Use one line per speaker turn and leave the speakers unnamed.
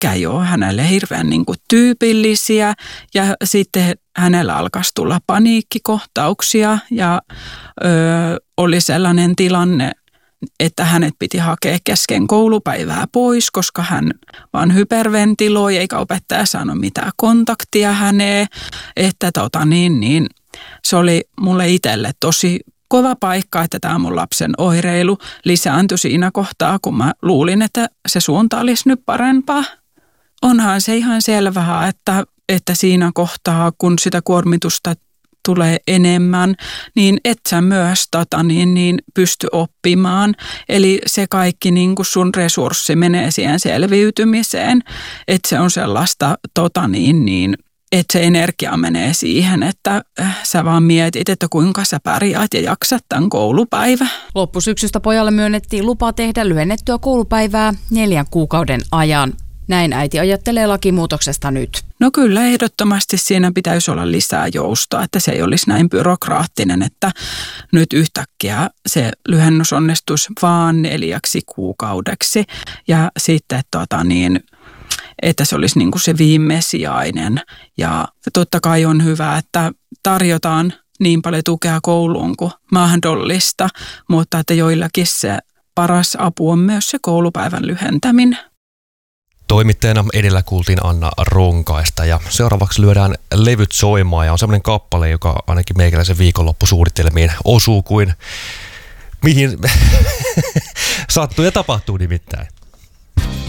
mitkään ei ole hänelle hirveän niin kuin tyypillisiä. Ja sitten hänellä alkaisi tulla paniikkikohtauksia ja oli sellainen tilanne, että hänet piti hakea kesken koulupäivää pois, koska hän vaan hyperventiloi eikä opettaja saanut mitään kontaktia häneen. Että se oli mulle itselle tosi kova paikka, että tämä mun lapsen oireilu lisääntyi siinä kohtaa, kun mä luulin, että se suunta olisi nyt parempaa. Onhan se ihan selvää, että siinä kohtaa, kun sitä kuormitusta tulee enemmän, niin et sä myös pysty oppimaan. Eli se kaikki niin kuin sun resurssi menee siihen selviytymiseen, että se on sellaista että se energia menee siihen, että sä vaan mietit, että kuinka sä pärjäät ja jaksat tämän koulupäivän.
Loppusyksystä pojalle myönnettiin lupa tehdä lyhennettyä koulupäivää 4 kuukauden ajan. Näin äiti ajattelee lakimuutoksesta nyt.
No kyllä, ehdottomasti siinä pitäisi olla lisää joustoa, että se ei olisi näin byrokraattinen, että nyt yhtäkkiä se lyhennys onnistuisi vaan 4 kuukaudeksi ja sitten että se olisi niin kuin se viimesijainen. Ja totta kai on hyvä, että tarjotaan niin paljon tukea kouluun kuin mahdollista, mutta että joillakin se paras apu on myös se koulupäivän lyhentäminen.
Toimittajana edellä kuultiin Anna Ronkaista ja seuraavaksi lyödään levyt soimaan ja on semmoinen kappale, joka ainakin meikäläisen viikonloppusuunnitelmiin osuu kuin mihin sattuu ja tapahtuu nimittäin.